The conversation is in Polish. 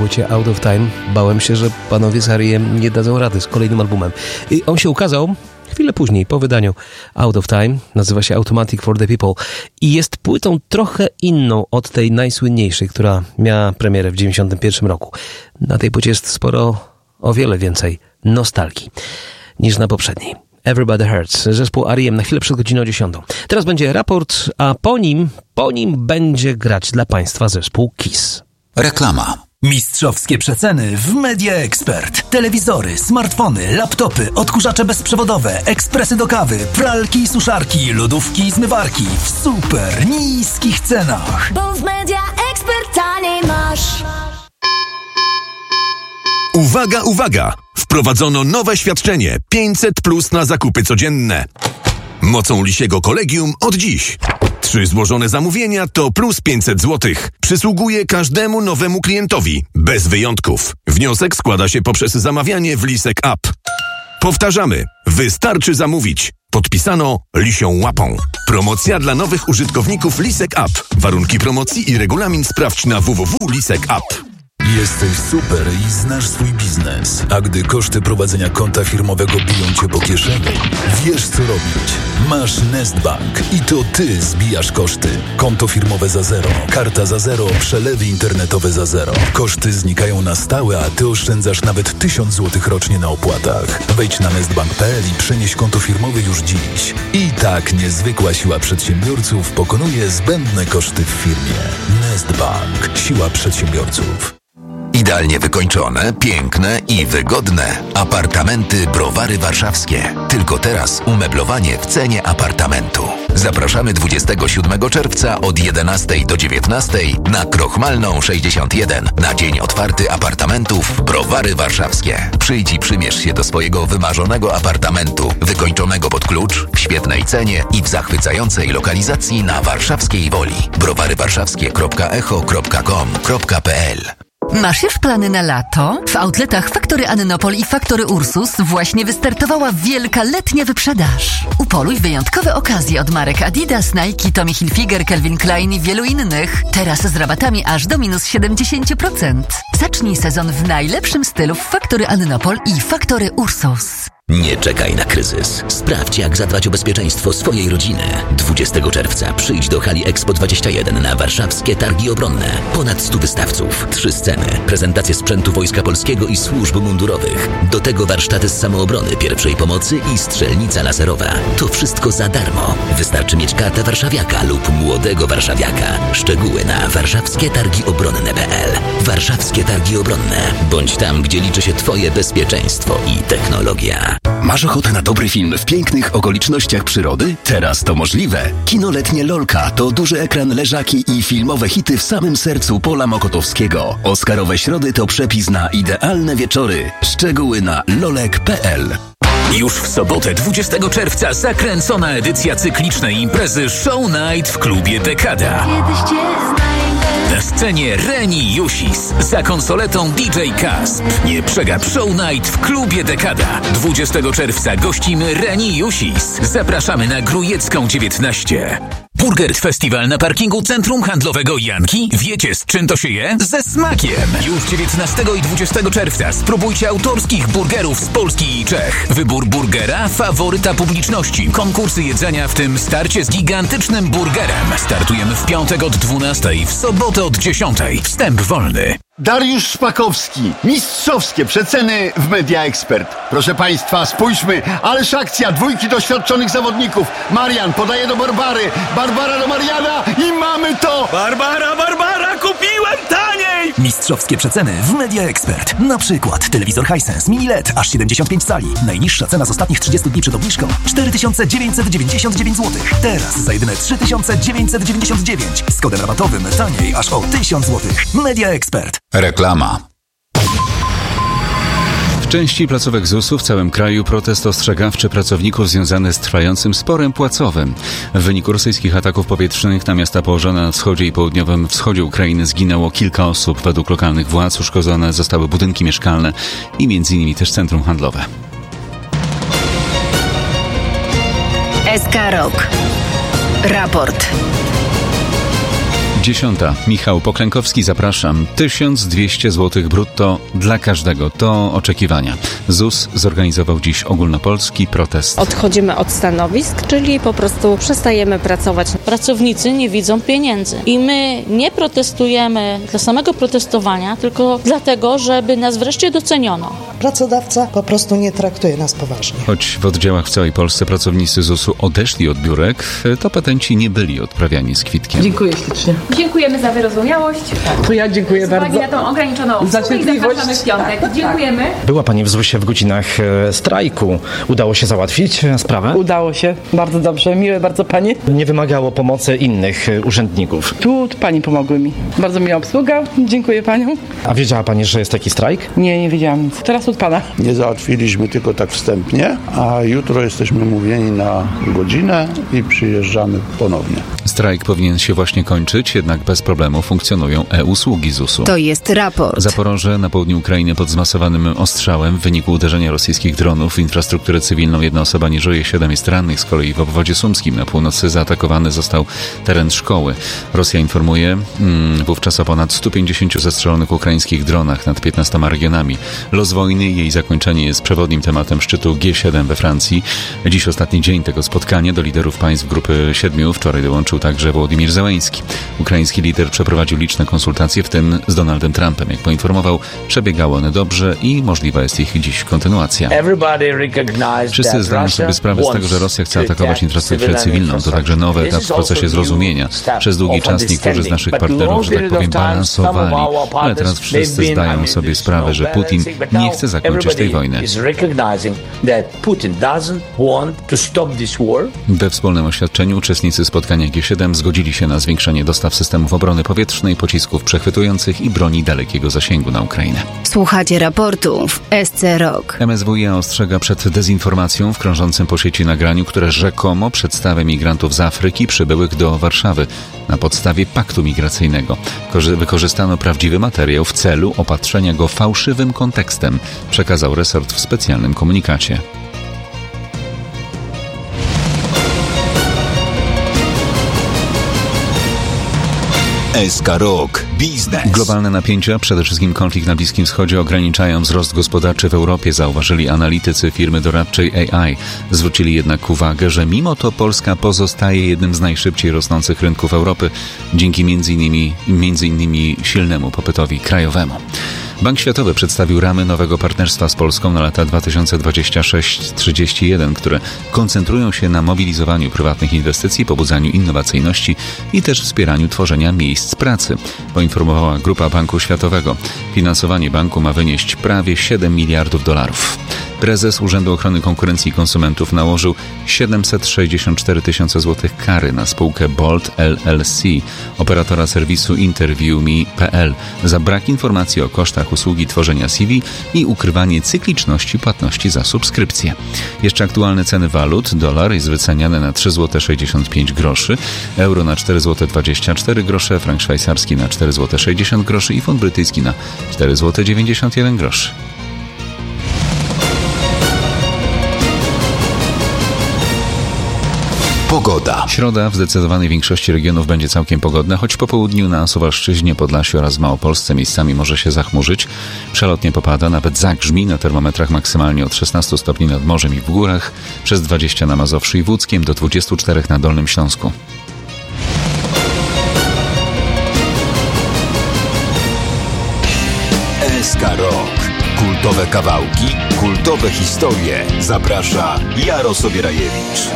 płycie Out of Time. Bałem się, że panowie z R.E.M. nie dadzą rady z kolejnym albumem. I on się ukazał chwilę później, po wydaniu Out of Time. Nazywa się Automatic for the People i jest płytą trochę inną od tej najsłynniejszej, która miała premierę w 1991 roku. Na tej płycie jest o wiele więcej nostalgii niż na poprzedniej. Everybody Hurts, zespół R.E.M. na chwilę przed godziną 10. Teraz będzie raport, a po nim będzie grać dla Państwa zespół KISS. Reklama. Mistrzowskie przeceny w Media Expert. Telewizory, smartfony, laptopy, odkurzacze bezprzewodowe, ekspresy do kawy, pralki i suszarki, lodówki i zmywarki w super niskich cenach. Bo w Media Expert taniej masz. Uwaga, uwaga! Wprowadzono nowe świadczenie 500+ na zakupy codzienne. Mocą Lisiego Kolegium od dziś. 3 złożone zamówienia to plus 500 zł. Przysługuje każdemu nowemu klientowi, bez wyjątków. Wniosek składa się poprzez zamawianie w Lisek App. Powtarzamy, wystarczy zamówić. Podpisano Lisią Łapą. Promocja dla nowych użytkowników Lisek App. Warunki promocji i regulamin sprawdź na www.lisek.app. Jesteś super i znasz swój biznes, a gdy koszty prowadzenia konta firmowego biją cię po kieszeni, wiesz co robić. Masz Nestbank i to ty zbijasz koszty. Konto firmowe za zero, karta za zero, przelewy internetowe za zero. Koszty znikają na stałe, a ty oszczędzasz nawet 1000 zł rocznie na opłatach. Wejdź na nestbank.pl i przenieś konto firmowe już dziś. I tak niezwykła siła przedsiębiorców pokonuje zbędne koszty w firmie. Nestbank. Siła przedsiębiorców. Idealnie wykończone, piękne i wygodne. Apartamenty Browary Warszawskie. Tylko teraz umeblowanie w cenie apartamentu. Zapraszamy 27 czerwca od 11 do 19 na Krochmalną 61 na dzień otwarty apartamentów Browary Warszawskie. Przyjdź i przymierz się do swojego wymarzonego apartamentu, wykończonego pod klucz, w świetnej cenie i w zachwycającej lokalizacji na Warszawskiej Woli. browarywarszawskie.echo.com.pl. Masz już plany na lato? W outletach Faktory Annopol i Faktory Ursus właśnie wystartowała wielka letnia wyprzedaż. Upoluj wyjątkowe okazje od marek Adidas, Nike, Tommy Hilfiger, Calvin Klein i wielu innych. Teraz z rabatami aż do minus 70%. Zacznij sezon w najlepszym stylu w Faktory Annopol i Faktory Ursus. Nie czekaj na kryzys. Sprawdź, jak zadbać o bezpieczeństwo swojej rodziny. 20 czerwca przyjdź do hali Expo 21 na warszawskie targi obronne. Ponad 100 wystawców, 3 sceny, prezentacje sprzętu Wojska Polskiego i służb mundurowych. Do tego warsztaty z samoobrony, pierwszej pomocy i strzelnica laserowa. To wszystko za darmo. Wystarczy mieć kartę warszawiaka lub młodego warszawiaka. Szczegóły na warszawskietargiobronne.pl. Warszawskie Targi Obronne. Bądź tam, gdzie liczy się Twoje bezpieczeństwo i technologia. Masz ochotę na dobry film w pięknych okolicznościach przyrody? Teraz to możliwe. Kino letnie Lolka to duży ekran, leżaki i filmowe hity w samym sercu pola mokotowskiego. Oscarowe środy to przepis na idealne wieczory. Szczegóły na lolek.pl. Już w sobotę 20 czerwca zakręcona edycja cyklicznej imprezy Show Night w klubie Dekada. Na scenie Reni Jusis, za konsoletą DJ Kasp. Nie przegap Show Night w klubie Dekada. 20 czerwca gościmy Reni Jusis. Zapraszamy na Grujecką 19. Burger Festiwal na parkingu Centrum Handlowego Janki. Wiecie, z czym to się je? Ze smakiem! Już 19 i 20 czerwca spróbujcie autorskich burgerów z Polski i Czech. Wybór burgera, faworyta publiczności. Konkursy jedzenia, w tym starcie z gigantycznym burgerem. Startujemy w piątek od 12, w sobotę od 10. Wstęp wolny. Dariusz Szpakowski. Mistrzowskie przeceny w Media Expert. Proszę Państwa, spójrzmy, ależ akcja, 2 doświadczonych zawodników. Marian podaje do Barbary, Barbara do Mariana i mamy to! Barbara, kupiłem taniej! Mistrzowskie przeceny w Media Expert. Na przykład telewizor Hisense Mini LED aż 75 cali. Najniższa cena z ostatnich 30 dni przed obniżką 4999 zł. Teraz za jedyne 3999. Z kodem rabatowym taniej aż o 1000 zł. Media Expert. Reklama. W części placówek ZUS-u w całym kraju protest ostrzegawczy pracowników związany z trwającym sporem płacowym. W wyniku rosyjskich ataków powietrznych na miasta położone na wschodzie i południowym wschodzie Ukrainy zginęło kilka osób. Według lokalnych władz uszkodzone zostały budynki mieszkalne i m.in. też centrum handlowe. SK Rok. Raport. 10. Michał Poklękowski, zapraszam. 1200 zł brutto dla każdego. To oczekiwania. ZUS zorganizował dziś ogólnopolski protest. Odchodzimy od stanowisk, czyli po prostu przestajemy pracować. Pracownicy nie widzą pieniędzy. I my nie protestujemy dla samego protestowania, tylko dlatego, żeby nas wreszcie doceniono. Pracodawca po prostu nie traktuje nas poważnie. Choć w oddziałach w całej Polsce pracownicy ZUS-u odeszli od biurek, to petenci nie byli odprawiani z kwitkiem. Dziękuję ślicznie. Dziękujemy za wyrozumiałość. To ja dziękuję bardzo. Z uwagi na tą ograniczoną obsługę i zapraszamy w piątek. Dziękujemy. Była Pani w ZUS-ie w godzinach strajku. Udało się załatwić sprawę? Udało się. Bardzo dobrze. Miłe bardzo Panie. Nie wymagało pomocy innych urzędników. Tu Pani pomogły mi. Bardzo miła obsługa. Dziękuję Panią. A wiedziała Pani, że jest taki strajk? Nie wiedziałam nic. Teraz od Pana. Nie załatwiliśmy tylko tak wstępnie, a jutro jesteśmy mówieni na godzinę i przyjeżdżamy ponownie. Strajk powinien się właśnie kończyć, jednak bez problemu funkcjonują e-usługi ZUS-u. To jest raport. Zaporoże na południu Ukrainy pod zmasowanym ostrzałem w wyniku uderzenia rosyjskich dronów w infrastrukturę cywilną. Jedna osoba nie żyje, 7 jest rannych. Z kolei w obwodzie sumskim na północy zaatakowany został teren szkoły. Rosja informuje wówczas o ponad 150 zestrzelonych ukraińskich dronach nad 15 regionami. Los wojny i jej zakończenie jest przewodnim tematem szczytu G7 we Francji. Dziś ostatni dzień tego spotkania. Do liderów państw grupy 7 wczoraj dołączył także Wołodymyr Zełenski. Ukraiński lider przeprowadził liczne konsultacje, w tym z Donaldem Trumpem. Jak poinformował, przebiegały one dobrze i możliwa jest ich dziś kontynuacja. Wszyscy zdają sobie sprawę z tego, że Rosja chce atakować infrastrukturę cywilną. To także nowy etap w procesie zrozumienia. Przez długi czas niektórzy z naszych partnerów, że tak powiem, balansowali, ale teraz wszyscy zdają sobie sprawę, że Putin nie chce zakończyć tej wojny. We wspólnym oświadczeniu uczestnicy spotkania G7 zgodzili się na zwiększenie dostaw systemów obrony powietrznej, pocisków przechwytujących i broni dalekiego zasięgu na Ukrainę. Słuchacie raportu w SC Rock. MSWiA ostrzega przed dezinformacją w krążącym po sieci nagraniu, które rzekomo przedstawia migrantów z Afryki przybyłych do Warszawy na podstawie paktu migracyjnego. Wykorzystano prawdziwy materiał w celu opatrzenia go fałszywym kontekstem, przekazał resort w specjalnym komunikacie. SK Rock Biznes. Globalne napięcia, przede wszystkim konflikt na Bliskim Wschodzie, ograniczają wzrost gospodarczy w Europie, zauważyli analitycy firmy doradczej AI. Zwrócili jednak uwagę, że mimo to Polska pozostaje jednym z najszybciej rosnących rynków Europy, dzięki między innymi silnemu popytowi krajowemu. Bank Światowy przedstawił ramy nowego partnerstwa z Polską na lata 2026-31, które koncentrują się na mobilizowaniu prywatnych inwestycji, pobudzaniu innowacyjności i też wspieraniu tworzenia miejsc pracy, poinformowała Grupa Banku Światowego. Finansowanie banku ma wynieść prawie $7 miliardów. Prezes Urzędu Ochrony Konkurencji i Konsumentów nałożył 764 tysiące złotych kary na spółkę Bolt LLC, operatora serwisu interviewme.pl, za brak informacji o kosztach usługi tworzenia CV i ukrywanie cykliczności płatności za subskrypcję. Jeszcze aktualne ceny walut: dolar jest wyceniany na 3,65 zł, euro na 4,24 zł, frank szwajcarski na 4,60 zł i funt brytyjski na 4,91 zł. Pogoda. Środa w zdecydowanej większości regionów będzie całkiem pogodna, choć po południu na Suwalszczyźnie, Podlasiu oraz w Małopolsce miejscami może się zachmurzyć. Przelotnie popada, nawet zagrzmi, na termometrach maksymalnie od 16 stopni nad morzem i w górach, przez 20 na Mazowszu i w Łódzkiem, do 24 na Dolnym Śląsku. SK Rock. Kultowe kawałki, kultowe historie. Zaprasza Jarosław Rajewicz.